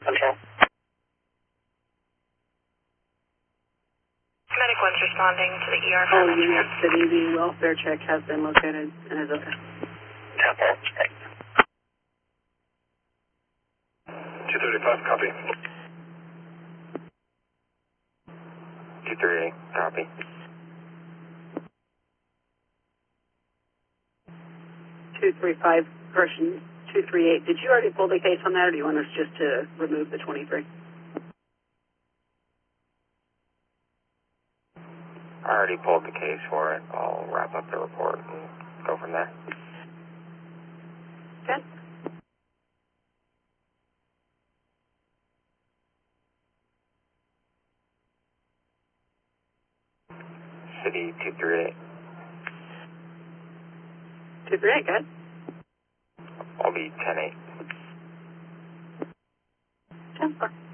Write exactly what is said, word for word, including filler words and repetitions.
Control. Medic one's responding to the E R. All units, city, the welfare check has been located and is okay. Temple. two thirty-five, copy. two thirty-eight, copy. two three five, version two three eight. Did you already pull the case on that, or do you want us just to remove the twenty-three? I already pulled the case for it. I'll wrap up the report and go from there. Okay. City two thirty-eight. two three eight, good. I'll be ten eight. ten four.